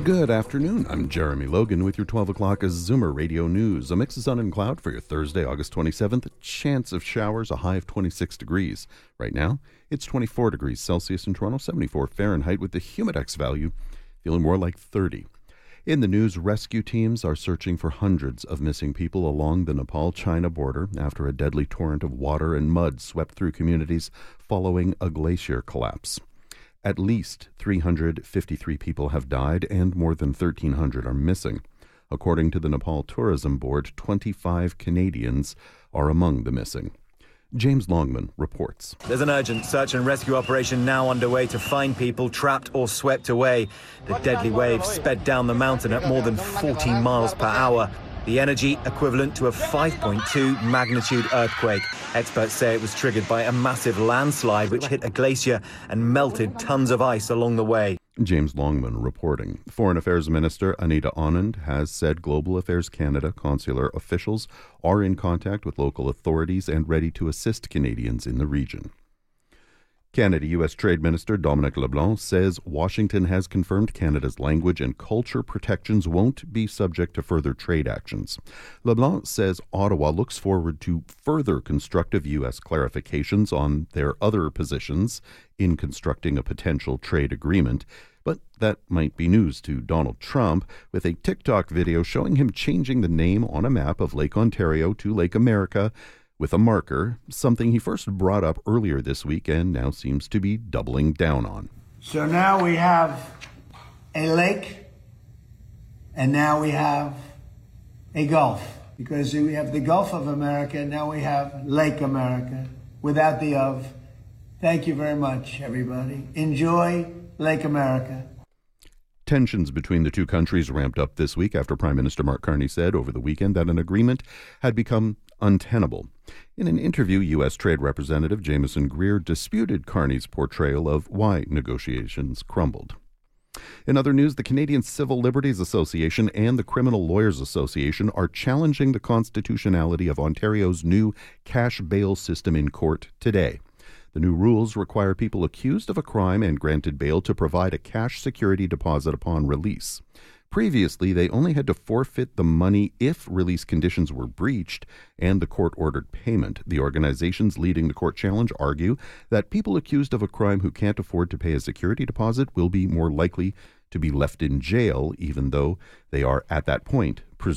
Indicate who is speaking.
Speaker 1: Good afternoon. I'm Jeremy Logan with your 12 o'clock Zoomer Radio News. A mix of sun and cloud for your Thursday, August 27th. A chance of showers, a high of 26 degrees. Right now, it's 24 degrees Celsius in Toronto, 74 Fahrenheit with the Humidex value feeling more like 30. In the news, rescue teams are searching for hundreds of missing people along the Nepal-China border after a deadly torrent of water and mud swept through communities following a glacier collapse. At least 353 people have died and more than 1,300 are missing. According to the Nepal Tourism Board, 25 Canadians are among the missing. James Longman reports.
Speaker 2: There's an urgent search and rescue operation now underway to find people trapped or swept away. The deadly waves sped down the mountain at more than 14 miles per hour. The energy equivalent to a 5.2 magnitude earthquake. Experts say it was triggered by a massive landslide which hit a glacier and melted tons of ice along the way.
Speaker 1: James Longman reporting. Foreign Affairs Minister Anita Anand has said Global Affairs Canada consular officials are in contact with local authorities and ready to assist Canadians in the region. Canada-U.S. Trade Minister Dominic LeBlanc says Washington has confirmed Canada's language and culture protections won't be subject to further trade actions. LeBlanc says Ottawa looks forward to further constructive U.S. clarifications on their other positions in constructing a potential trade agreement. But that might be news to Donald Trump, with a TikTok video showing him changing the name on a map of Lake Ontario to Lake America with a marker, something he first brought up earlier this week and now seems to be doubling down on.
Speaker 3: So now we have a lake, and now we have a Gulf. Because we have the Gulf of America, now we have Lake America, without the of. Thank you very much, everybody. Enjoy Lake America.
Speaker 1: Tensions between the two countries ramped up this week after Prime Minister Mark Carney said over the weekend that an agreement had become untenable. In an interview, U.S. Trade Representative Jameson Greer disputed Carney's portrayal of why negotiations crumbled. In other news, the Canadian Civil Liberties Association and the Criminal Lawyers Association are challenging the constitutionality of Ontario's new cash bail system in court today. The new rules require people accused of a crime and granted bail to provide a cash security deposit upon release. Previously, they only had to forfeit the money if release conditions were breached and the court ordered payment. The organizations leading the court challenge argue that people accused of a crime who can't afford to pay a security deposit will be more likely to be left in jail, even though they are at that point